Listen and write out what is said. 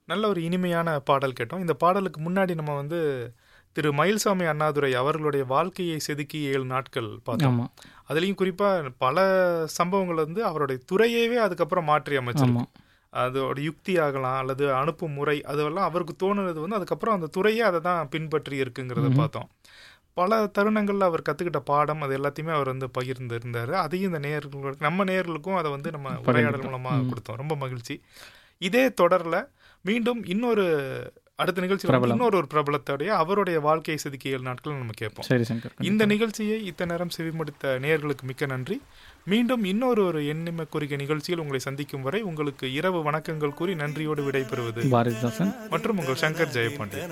நல்ல ஒரு இனிமையான பாடல் கேட்டோம். இந்த பாடலுக்கு முன்னாடி நம்ம வந்து திரு மயில்சாமி அண்ணாதுரை அவர்களுடைய வாழ்க்கையை செதுக்கி 7 நாட்கள் பார்த்தோம். ஆமாம். அதுலேயும் குறிப்பாக பல சம்பவங்கள் வந்து அவருடைய துறையவே அதுக்கப்புறம் மாற்றி அமைச்சிருக்கு. ஆமாம். அதோட யுக்தி ஆகலாம் அல்லது அனுப்பும் முறை அதெல்லாம் அவருக்கு தோணுனது வந்து அதுக்கப்புறம் அந்த துறையே அதை தான் பின்பற்றி இருக்குங்கிறத பார்த்தோம். பல தருணங்களில் அவர் கற்றுக்கிட்ட பாடம் அது எல்லாத்தையுமே அவர் வந்து பகிர்ந்து இருந்தார். அதையும் இந்த நேயர்களுக்கு நம்ம நேயர்களுக்கும் அதை வந்து நம்ம உரையாடல் மூலமாக கொடுத்தோம். ரொம்ப மகிழ்ச்சி. இதே தொடரில் மீண்டும் இன்னொரு அடுத்த நிகழ்ச்சியில் இன்னொரு பிரபலத்தோடைய அவருடைய வாழ்க்கையை செதுக்கிய 7 நாட்கள் நம்ம கேட்போம். சரி சங்கர். இந்த நிகழ்ச்சியை இத்தனை நேரம் செவிமடுத்த நேயர்களுக்கு மிக்க நன்றி. மீண்டும் இன்னொரு எண்ணிம குறிக்க நிகழ்ச்சியில் உங்களை சந்திக்கும் வரை உங்களுக்கு இரவு வணக்கங்கள் கூறி நன்றியோடு விடைபெறுவது பாரதிதாசன் மற்றும் உங்கள் சங்கர் ஜெயபாண்டி.